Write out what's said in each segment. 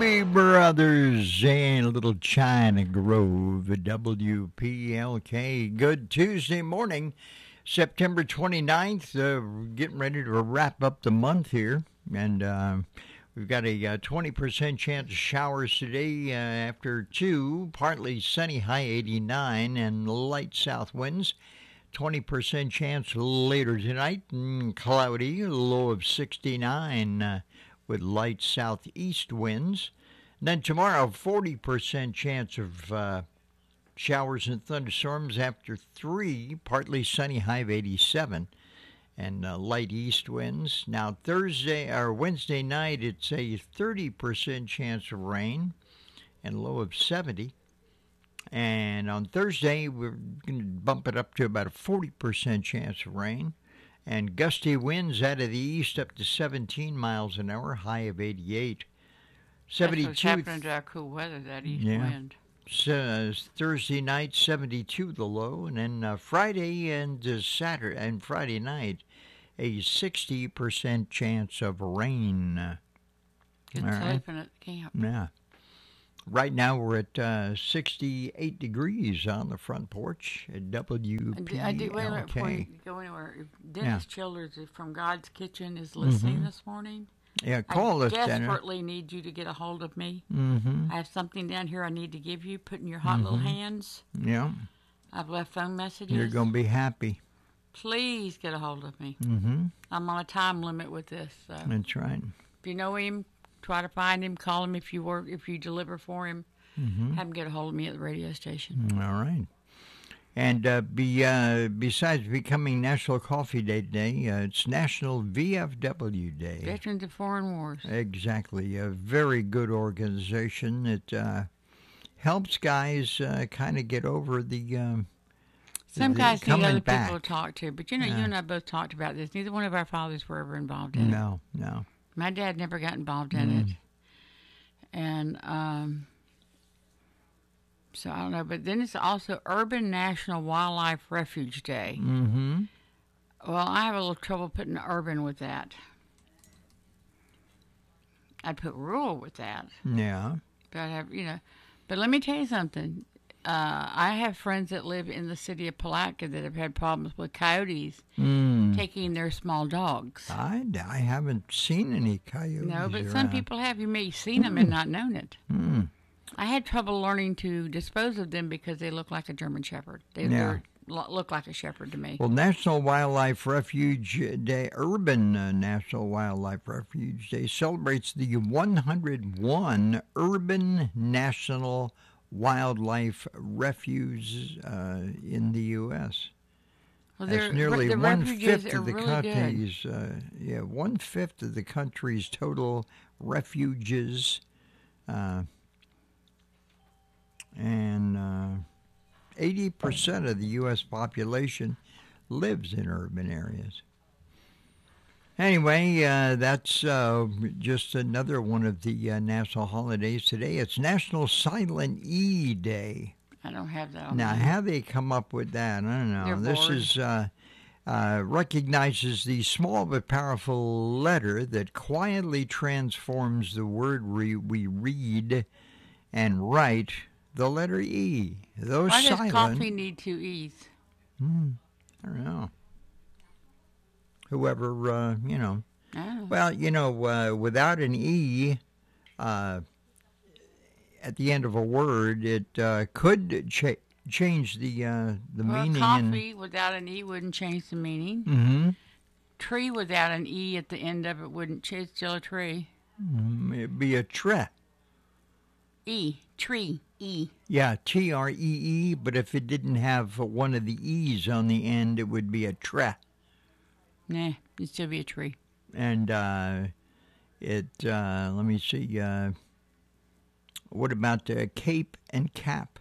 Doobie Brothers and Little China Grove, WPLK. Good Tuesday morning, September 29th. Getting ready to wrap up the month here. And we've got a 20% chance of showers today after 2. Partly sunny, high 89, and light south winds. 20% chance later tonight, cloudy, low of 69. With light southeast winds. And then tomorrow, 40% chance of showers and thunderstorms after 3, partly sunny, high of 87, and light east winds. Now Wednesday night, it's a 30% chance of rain and low of 70. And on Thursday, we're going to bump it up to about a 40% chance of rain. And gusty winds out of the east up to 17 miles an hour, high of 88. 72. That's what's happening to our cool weather, that east wind. Thursday night, 72 the low. And then Friday and Saturday and Friday night, a 60% chance of rain. Good sleeping at the camp. Yeah. Right now we're at 68 degrees on the front porch at WPLK. Wait a minute before you go anywhere. If Dennis Childers from God's Kitchen is listening this morning. Yeah, call us, Dennis. I desperately need you to get a hold of me. I have something down here I need to give you. Put in your hot little hands. Yeah. I've left phone messages. You're going to be happy. Please get a hold of me. I'm on a time limit with this. So. That's right. If you know him, try to find him. Call him if you deliver for him. Have him get a hold of me at the radio station. All right. And besides becoming National Coffee Day today, it's National VFW Day. Veterans of Foreign Wars. Exactly. A very good organization. It helps guys kind of get over the some guys need other back. people to talk to. But, you and I both talked about this. Neither one of our fathers were ever involved in it. No. My dad never got involved in it. And so I don't know. But then it's also Urban National Wildlife Refuge Day. Well, I have a little trouble putting urban with that. I'd put rural with that. Yeah. But I have, But let me tell you something. I have friends that live in the city of Palatka that have had problems with coyotes taking their small dogs. I haven't seen any coyotes. No, but around. some people have. You may have seen them and not known it. I had trouble learning to dispose of them because they look like a German Shepherd. They look like a shepherd to me. Well, National Wildlife Refuge Day, Urban National Wildlife Refuge Day celebrates the 101 Urban National Wildlife Refuges in the U.S. Well, that's nearly the 1/5 of the really country's 1/5 of the country's total refuges, and 80% of the U.S. population lives in urban areas. Anyway, that's just another one of the national holidays today. It's National Silent E Day. I don't have that on Now, how they come up with that, I don't know. They're This bored. is recognizes the small but powerful letter that quietly transforms the word we read and write, the letter E. Though Why silent. does coffee need 2 E's? I don't know. Whoever, Oh. Well, without an E at the end of a word, it could change the meaning. Coffee without an E wouldn't change the meaning. Tree without an E at the end of it wouldn't change. It's still a tree. It'd be a tre. E. Tree. E. Yeah, TREE, but if it didn't have one of the E's on the end, it would be a tre. Nah, it'd still be a tree. And let me see, what about cape and cap?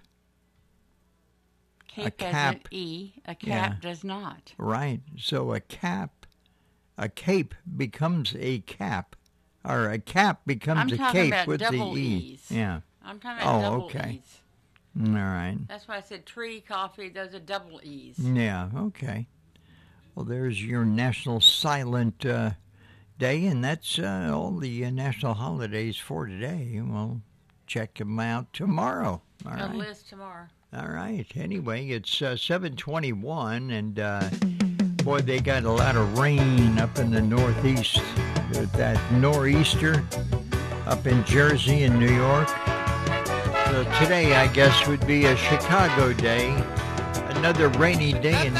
Cape has an E. A cap does not. Right. So a cape becomes a cap, or a cap becomes a cape with the E. E's. Yeah. I'm talking about double okay. E's. All right. That's why I said tree, coffee, those are double E's. Yeah, okay. Well, there's your National Silent Day, and that's all the national holidays for today. We'll check them out tomorrow. All A right. list tomorrow. All right. Anyway, it's 7:21, and boy, they got a lot of rain up in the Northeast. That nor'easter up in Jersey and New York. So today, I guess, would be a Chicago day. Another rainy day in